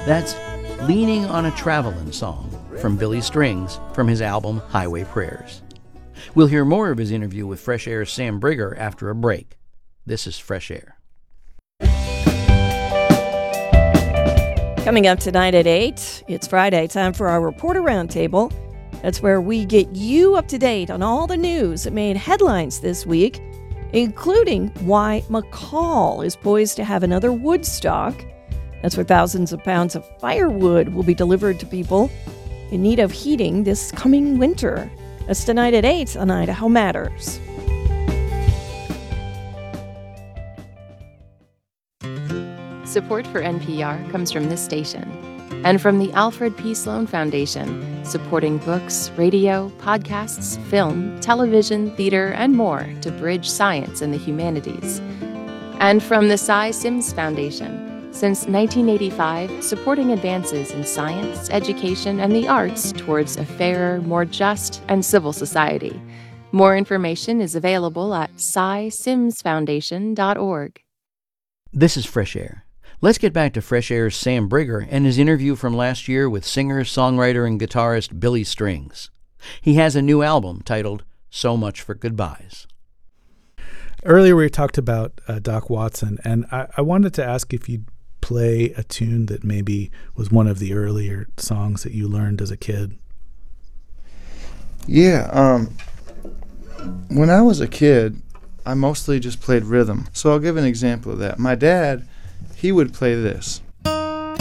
That's Leaning on a Travelin' Song from Billy Strings from his album Highway Prayers. We'll hear more of his interview with Fresh Air's Sam Brigger after a break. This is Fresh Air. Coming up tonight at 8, it's Friday, time for our Reporter Roundtable. That's where we get you up to date on all the news that made headlines this week, including why McCall is poised to have another Woodstock. That's where thousands of pounds of firewood will be delivered to people in need of heating this coming winter. That's tonight at 8 on Idaho Matters. Support for NPR comes from this station and from the Alfred P. Sloan Foundation, supporting books, radio, podcasts, film, television, theater, and more to bridge science and the humanities. And from the Cy Sims Foundation, since 1985, supporting advances in science, education, and the arts towards a fairer, more just, and civil society. More information is available at cysimsfoundation.org. This is Fresh Air. Let's get back to Fresh Air's Sam Brigger and his interview from last year with singer, songwriter, and guitarist Billy Strings. He has a new album titled So Much for Goodbyes. Earlier we talked about Doc Watson, and I wanted to ask if you'd play a tune that maybe was one of the earlier songs that you learned as a kid. Yeah, when I was a kid, I mostly just played rhythm. So I'll give an example of that. My dad, he would play this.